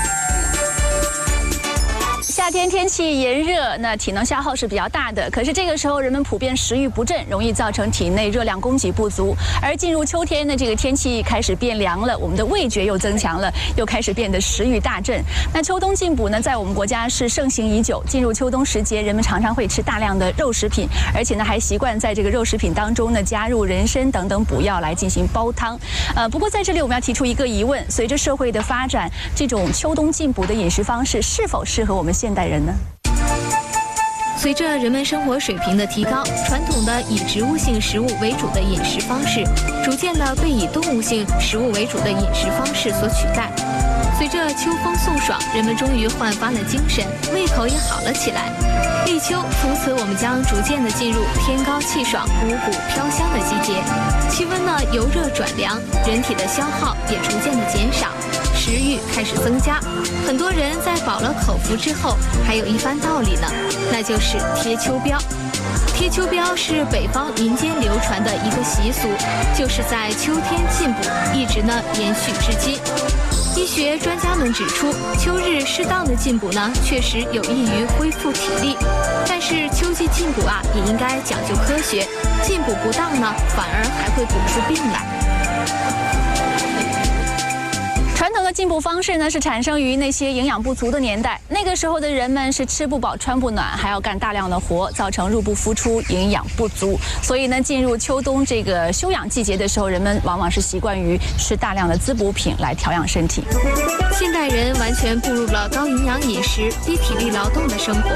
夏天天气炎热，那体能消耗是比较大的。可是这个时候，人们普遍食欲不振，容易造成体内热量供给不足。而进入秋天呢，这个天气开始变凉了，我们的味觉又增强了，又开始变得食欲大振。那秋冬进补呢，在我们国家是盛行已久。进入秋冬时节，人们常常会吃大量的肉食品，而且呢，还习惯在这个肉食品当中呢加入人参等等补药来进行煲汤。呃，不过在这里我们要提出一个疑问：随着社会的发展，这种秋冬进补的饮食方式是否适合我们现代人呢？ 随着人们生活水平的提高，传统的以植物性食物为主的饮食方式，逐渐的被以动物性食物为主的饮食方式所取代。随着秋风送爽，人们终于焕发了精神，胃口也好了起来。立秋，从此我们将逐渐的进入天高气爽、五谷飘香的季节，气温呢由热转凉，人体的消耗也逐渐的减少，食欲开始增加。很多人在饱了口福之后，还有一番道理呢，那就是贴秋膘。贴秋膘是北方民间流传的一个习俗，就是在秋天进补，一直呢延续至今。医学专家们指出，秋日适当的进补呢，确实有益于恢复体力。但是秋季进补啊，也应该讲究科学，进补不当呢，反而还会补出病来。 传统的进补方式呢，是产生于那些营养不足的年代。那个时候的人们是吃不饱穿不暖，还要干大量的活，造成入不敷出，营养不足。所以呢，进入秋冬这个休养季节的时候，人们往往是习惯于吃大量的滋补品来调养身体。 现代人完全步入了高营养饮食、低体力劳动的生活，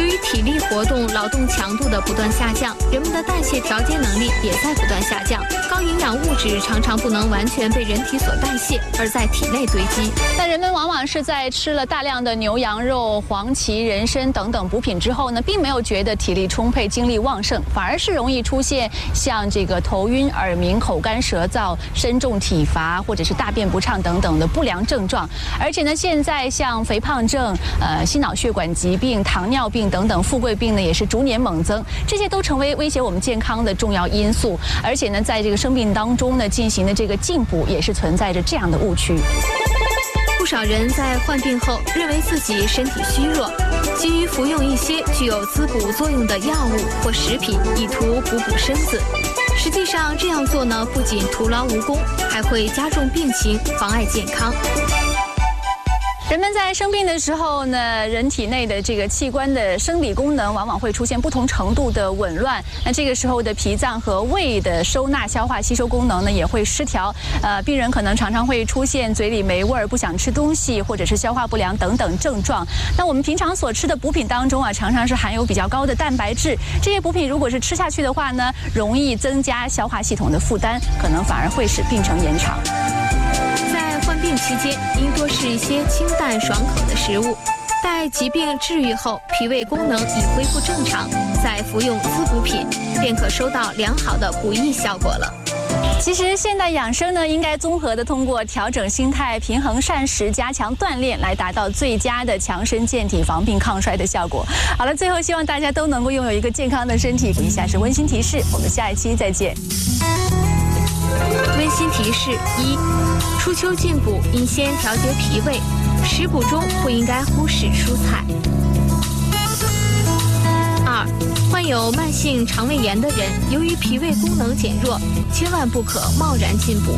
由于体力活动、劳动强度的不断下降，人们的代谢调节能力也在不断下降，高营养物质常常不能完全被人体所代谢，而在体内堆积。 那人们往往是在吃了大量的牛羊肉、黄芪、人参等等补品之后呢，并没有觉得体力充沛、精力旺盛，反而是容易出现像这个头晕、耳鸣、口干舌燥、身重体乏，或者是大便不畅等等的不良症状。而且呢，现在像肥胖症、呃心脑血管疾病、糖尿病等等富贵病呢，也是逐年猛增，这些都成为威胁我们健康的重要因素。而且呢，在这个生病当中呢，进行的这个进补也是存在着这样的误区。 不少人在患病后认为自己身体虚弱，急于服用一些具有滋补作用的药物或食品，以图补补身子。实际上这样做呢，不仅徒劳无功，还会加重病情，妨碍健康。 人们在生病的时候呢，人体内的这个器官的生理功能往往会出现不同程度的紊乱。那这个时候的脾脏和胃的收纳、消化、吸收功能呢也会失调。呃，病人可能常常会出现嘴里没味儿、不想吃东西，或者是消化不良等等症状。那我们平常所吃的补品当中啊，常常是含有比较高的蛋白质。这些补品如果是吃下去的话呢，容易增加消化系统的负担，可能反而会使病程延长。 患病期间应多吃一些清淡爽口的食物，待疾病治愈后，脾胃功能已恢复正常，再服用滋补品，便可收到良好的补益效果了。 其实现代养生呢，应该综合的通过调整心态、平衡膳食、加强锻炼，来达到最佳的强身健体、防病抗衰的效果。好了，最后希望大家都能够拥有一个健康的身体。以下是温馨提示，我们下一期再见。 温馨提示一：初秋进补应先调节脾胃，食补中不应该忽视蔬菜。二、患有慢性肠胃炎的人，由于脾胃功能减弱，千万不可贸然进补。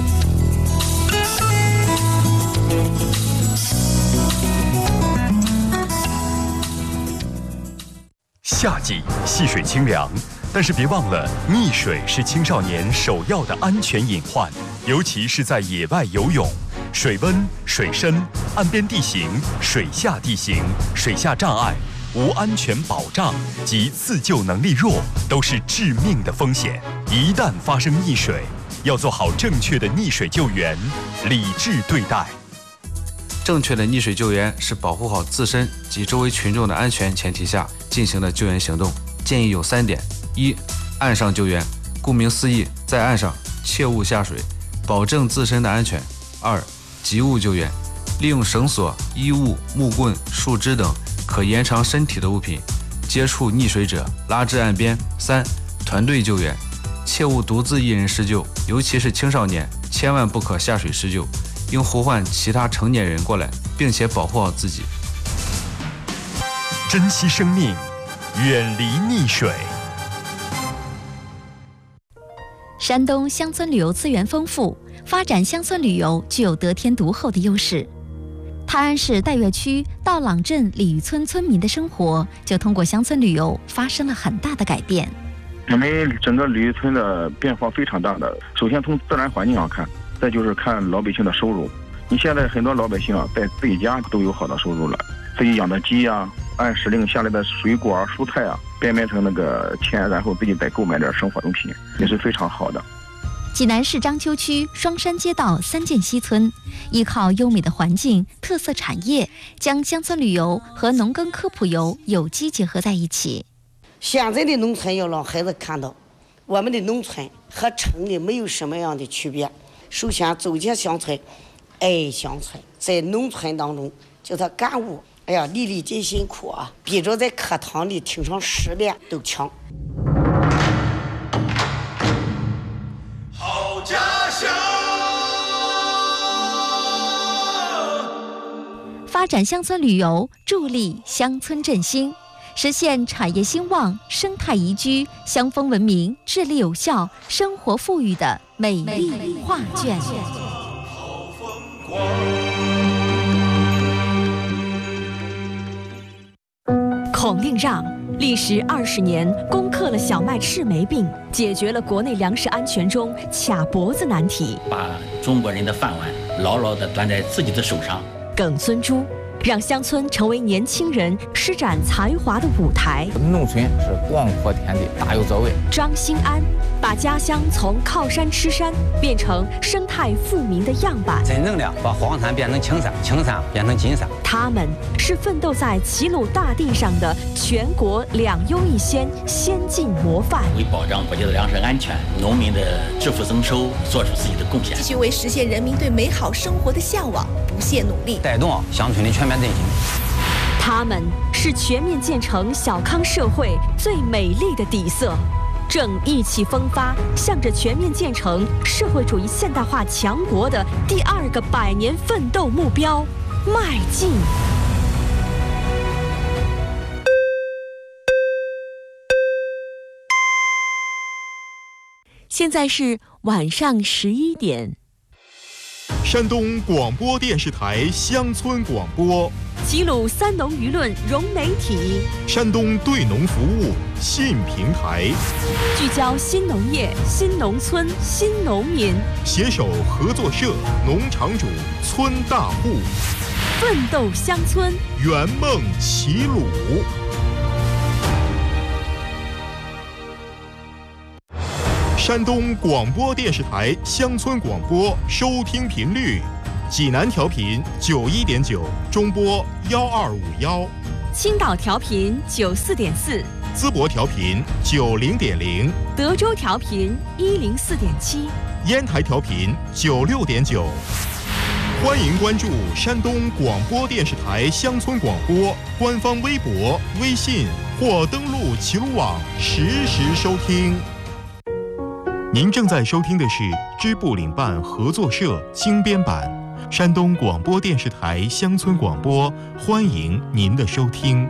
夏季细水清凉，但是别忘了，溺水是青少年首要的安全隐患，尤其是在野外游泳。水温、水深、岸边地形、水下地形、水下障碍、无安全保障及自救能力弱，都是致命的风险。一旦发生溺水，要做好正确的溺水救援，理智对待。 正确的溺水救援是保护好自身及周围群众的安全前提下进行的救援行动，建议有三点：一、岸上救援，顾名思义，在岸上切勿下水，保证自身的安全；二、急物救援，利用绳索、衣物、木棍、树枝等可延长身体的物品，接触溺水者拉至岸边；三、团队救援，切勿独自一人施救，尤其是青少年，千万不可下水施救，应呼唤其他成年人过来，并且保护好自己。 珍惜生命，远离溺水。 山东乡村旅游资源丰富，发展乡村旅游具有得天独厚的优势。泰安市岱岳区道朗镇鲤鱼村村民的生活就通过乡村旅游发生了很大的改变。 我们整个鲤鱼村的变化非常大的，首先从自然环境上看，再就是看老百姓的收入。你现在很多老百姓啊，在自己家都有好的收入了，自己养的鸡啊，按时令下来的水果啊、蔬菜啊，变卖成那个钱，然后自己再购买点生活用品，也是非常好的。 济南市章丘区双山街道三涧西村，依靠优美的环境、特色产业，将乡村旅游和农耕科普游有机结合在一起。 现在的农村要让孩子看到，我们的农村和城里没有什么样的区别。首先走进乡村，爱乡村，在农村当中叫他干物，哎呀，粒粒皆辛苦啊，比着在课堂里听上十遍都强。 好家乡， 发展乡村旅游，助力乡村振兴，实现产业兴旺、生态宜居、乡风文明、治理有效、生活富裕的美丽画卷。 孔令让历时二十年攻克了小麦赤霉病，解决了国内粮食安全中卡脖子难题， 把中国人的饭碗牢牢地端在自己的手上。 耿孙洙让乡村成为年轻人施展才华的舞台。 农村是广阔天地，大有作为。 张新安把家乡从靠山吃山变成生态富民的样板， 真正的把黄山变成青山，青山变成金山。 他们是奋斗在齐鲁大地上的全国两优一先先进模范， 为保障国家的粮食安全、农民的致富增收做出自己的贡献， 继续为实现人民对美好生活的向往不懈努力， 带动乡村的全面振兴。 他们是全面建成小康社会最美丽的底色，正意气风发，向着全面建成社会主义现代化强国的第二个百年奋斗目标迈进。现在是晚上十一点。 山东广播电视台乡村广播， 齐鲁三农舆论融媒体， 山东对农服务新平台， 聚焦新农业、新农村、新农民， 携手合作社、农场主、村大户， 奋斗乡村， 圆梦齐鲁。山东广播电视台乡村广播收听频率：济南调频九一点九，中波幺二五幺； 青岛调频九四点四， 淄博调频九零点零， 德州调频一零四点七， 烟台调频九六点九。欢迎关注山东广播电视台乡村广播官方微博、微信或登录齐鲁网实时收听。您正在收听的是支部领办合作社精编版山东广播电视台乡村广播，欢迎您的收听。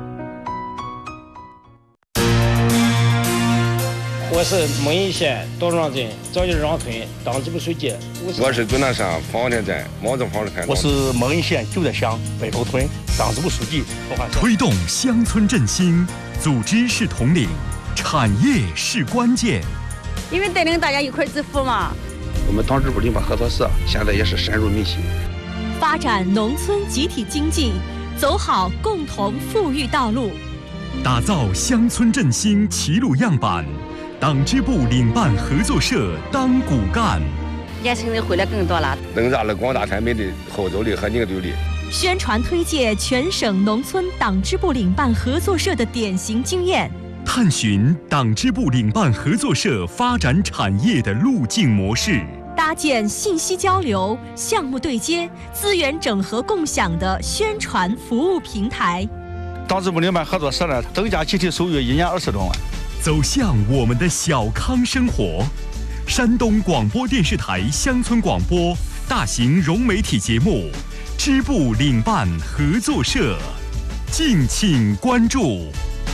我是蒙阴县道庄镇赵家庄村党支部书记。 我是终南山方田镇毛泽房的团长。 我是蒙阴县旧德乡北头村党支部书记。 推动乡村振兴，组织是统领，产业是关键。 因为带领大家一块致富嘛。 我们党支部领办合作社现在也是深入民心， 发展农村集体经济，走好共同富裕道路， 打造乡村振兴齐鲁样板。党支部领办合作社当骨干， 年轻人回来更多了， 增加了广大产品的后走力和凝聚力。 宣传推介全省农村党支部领办合作社的典型经验， 探寻党支部领办合作社发展产业的路径模式， 搭建信息交流、项目对接、资源整合共享的宣传服务平台。 党支部领办合作社呢，增加集体收入一年二十多万。 走向我们的小康生活。山东广播电视台乡村广播大型融媒体节目支部领办合作社，敬请关注。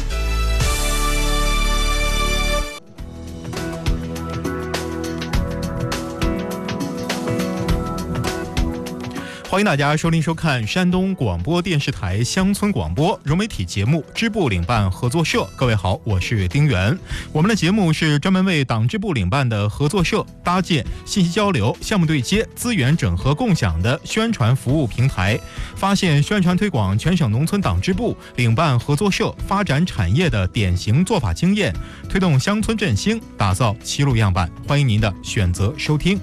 欢迎大家收听收看山东广播电视台乡村广播融媒体节目支部领办合作社。各位好，我是丁元。我们的节目是专门为党支部领办的合作社搭建信息交流、项目对接、资源整合共享的宣传服务平台，发现宣传推广全省农村党支部领办合作社发展产业的典型做法经验，推动乡村振兴，打造齐鲁样板。欢迎您的选择收听。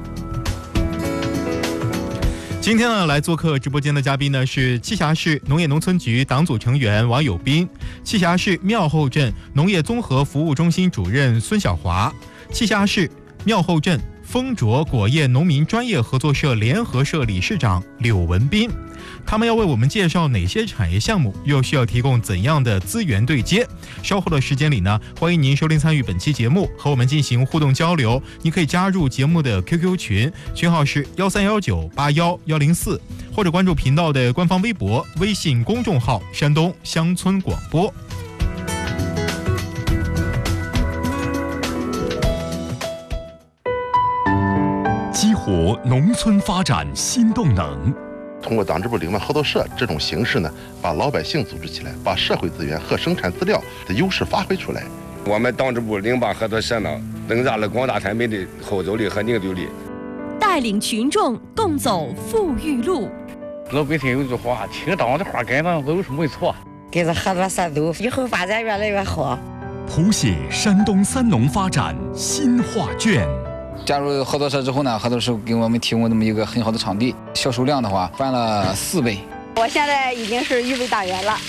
今天呢，来做客直播间的嘉宾呢是栖霞市农业农村局党组成员王友斌，栖霞市庙后镇农业综合服务中心主任孙晓华，栖霞市庙后镇丰卓果业农民专业合作社联合社理事长柳文斌。他们要为我们介绍哪些产业项目，又需要提供怎样的资源对接。稍后的时间里呢，欢迎您收听参与本期节目，和我们进行互动交流。您可以加入节目的 Q Q 群，群号是幺三幺九八幺幺零四，或者关注频道的官方微博、微信公众号“山东乡村广播”。激活农村发展新动能。 通过党支部领办合作社这种形式呢，把老百姓组织起来，把社会资源和生产资料的优势发挥出来。 我们党支部领办合作社呢，增加了广大产品的后走力和凝聚力， 带领群众共走富裕路。 老百姓有句话，听党的话改呢，都是没错。 跟着合作山东，以后发展越来越好。 谱写山东三农发展新画卷。 加入合作社之后呢，合作社给我们提供这么一个很好的场地，销售量的话翻了四倍。 我现在已经是预备党员了。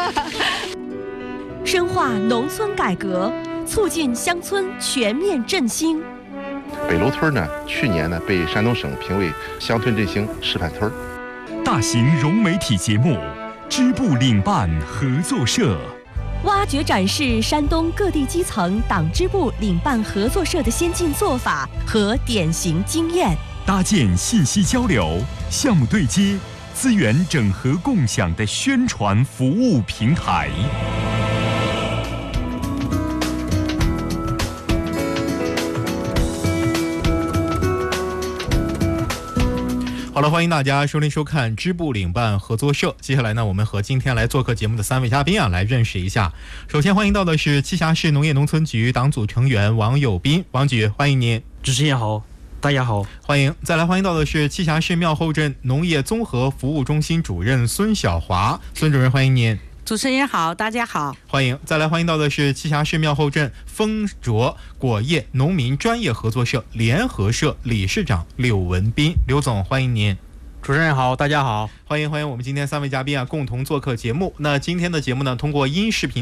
深化农村改革，促进乡村全面振兴。 北楼村呢，去年呢被山东省评为乡村振兴示范村。 大型融媒体节目，支部领办合作社。 挖掘展示山东各地基层党支部领办合作社的先进做法和典型经验， 搭建信息交流、项目对接、资源整合共享的宣传服务平台。 好了，欢迎大家收听收看支部领办合作社。接下来呢，我们和今天来做客节目的三位嘉宾啊，来认识一下。首先欢迎到的是栖霞市农业农村局党组成员王友斌，王局，欢迎您。 主持人好，大家好， 欢迎。再来欢迎到的是栖霞市庙后镇农业综合服务中心主任孙晓华，孙主任，欢迎您。 主持人好，大家好， 欢迎。再来欢迎到的是栖霞市庙后镇丰卓果业农民专业合作社联合社理事长柳文斌，刘总，欢迎您。 主持人好，大家好， 欢迎欢迎我们今天三位嘉宾啊共同做客节目。那今天的节目呢，通过音视频